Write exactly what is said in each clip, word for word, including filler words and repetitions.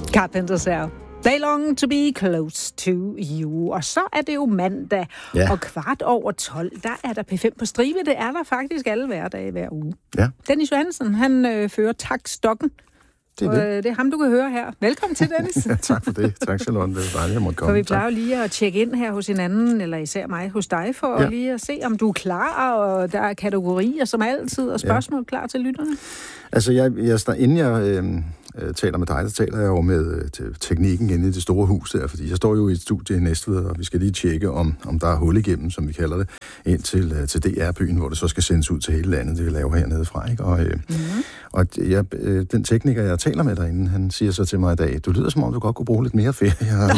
Carpenters her. They long to be close to you. Og så er det jo mandag, ja. Og kvart over tolv, der er der P fem på stribe. Det er der faktisk alle hverdage hver uge. Ja. Dennis Johansen, han øh, fører takstokken. Det er, det. Og, øh, det er ham, du kan høre her. Velkommen til, Dennis. Ja, tak for det. Tak, Charlotte. Det er dejligt, jeg måtte komme. For vi plejer jo lige at tjekke ind her hos hinanden, eller især mig hos dig, for ja. Lige at se, om du er klar, og der er kategorier som altid, og spørgsmål ja. Klar til lytterne. Altså, jeg, jeg, inden jeg øh, øh, taler med dig, så taler jeg jo med øh, teknikken inde i det store hus der, fordi jeg står jo i et studie i Næstved, og vi skal lige tjekke, om, om der er hul igennem, som vi kalder det, ind til, øh, til D R-byen, hvor det så skal sendes ud til hele landet, det vi laver hernede fra, ikke? Og, øh, mm-hmm. og jeg, øh, den tekniker, jeg taler med derinde, han siger så til mig i dag, du lyder som om, du godt kunne bruge lidt mere ferie.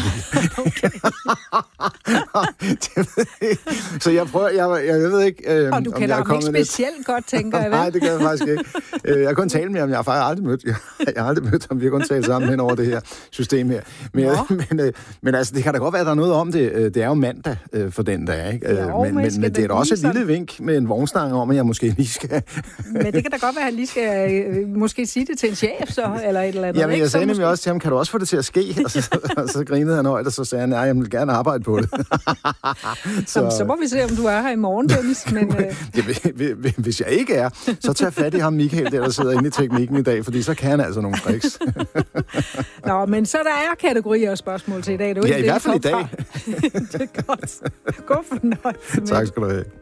Så jeg prøver, jeg, jeg, jeg ved ikke... Øh, og du kender ham ikke specielt lidt... godt, tænker jeg, vel? Nej, det gør jeg faktisk ikke. Jeg har kun talt med ham, jeg har faktisk aldrig mødt, jeg, jeg har aldrig mødt ham, vi har kun talt sammen hen over det her system her. Men, men, øh, men altså, det kan da godt være, at der er noget om det. Det er jo mandag øh, for den dag, ikke? Jo, men, men, men det er da også et lille vink med en vognstang om, at jeg måske lige skal... Men det kan da godt være, at han lige skal øh, måske sige det til en chef, så, eller et eller andet. Jamen, ikke? jeg sagde så nemlig måske... også til ham, kan du også få det til at ske? Og så, og så grinede han højt, og så sagde han, nej, jeg vil gerne arbejde på det. så... Jamen, så må vi se, om du er her i morgen, Dennis. Men, øh... Hvis jeg ikke er, så tag fat i ham, Michael, der, der sidder inde i teknikken i dag, fordi så kan han altså nogle tricks. Nå, men så der er kategorier og spørgsmål til i dag. Du ja, i hvert fald i dag. Det er godt. God fornøjelse. Tak skal du have.